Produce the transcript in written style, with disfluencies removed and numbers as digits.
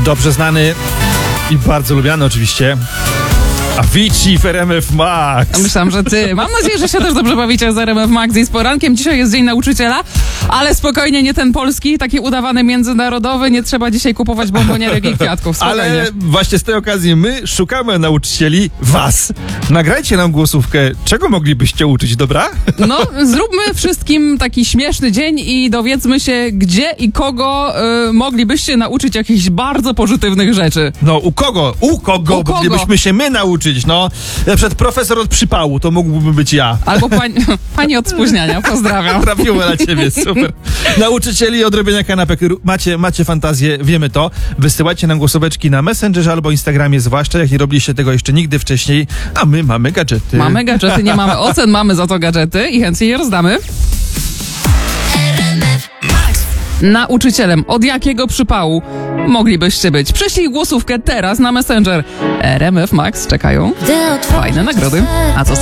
dobrze znany i bardzo lubiany oczywiście Avicii w RMF Max. Myślałam, że ty. Mam nadzieję, że się też dobrze bawicie z RMF Max i z porankiem. Dzisiaj jest Dzień Nauczyciela, ale spokojnie, nie ten polski, taki udawany międzynarodowy. Nie trzeba dzisiaj kupować bombonierek i kwiatków. Spokojnie. Ale właśnie z tej okazji my szukamy nauczycieli was. Nagrajcie nam głosówkę, czego moglibyście uczyć, dobra? No, zróbmy wszystkim taki śmieszny dzień i dowiedzmy się, gdzie i kogo moglibyście nauczyć jakichś bardzo pozytywnych rzeczy. No, u kogo moglibyśmy się my nauczyć, no. Na przykład profesor od przypału, to mógłby być ja. Albo pani od spóźniania. Pozdrawiam. Trafiło na ciebie, super. Nauczycieli od robienia kanapek. Macie fantazję, wiemy to. Wysyłajcie nam głosóweczki na Messengerze albo Instagramie, zwłaszcza jak nie robiliście tego jeszcze nigdy wcześniej, a my mamy gadżety. Mamy gadżety, nie mamy ocen, mamy za to gadżety i chętnie je rozdamy. Nauczycielem od jakiego przypału moglibyście być? Prześlij głosówkę teraz na Messenger. RMF Max czekają fajne nagrody. A co